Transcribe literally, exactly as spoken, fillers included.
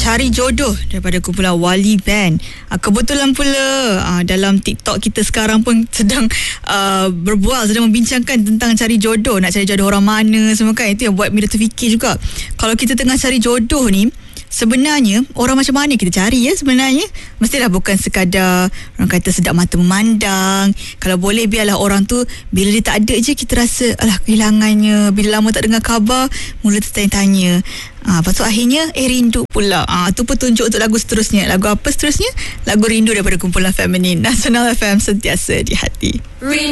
Cari Jodoh daripada kumpulan Wali Band. Uh, kebetulan pula uh, dalam TikTok kita sekarang pun sedang uh, berbual, sedang membincangkan tentang cari jodoh. Nak cari jodoh orang mana semua kan. Itu yang buat Mira terfikir juga. Kalau kita tengah cari jodoh ni, sebenarnya orang macam mana kita cari ya sebenarnya? Mestilah bukan sekadar orang kata sedap mata memandang. Kalau boleh biarlah orang tu bila dia tak ada je kita rasa alah kehilangannya. Bila lama tak dengar khabar, mula tertanya-tanya. Ah, lepas tu akhirnya eh rindu pula. Ah, tu petunjuk untuk lagu seterusnya. Lagu apa seterusnya? Lagu Rindu daripada kumpulan Feminin. Nasional F M, sentiasa di hati.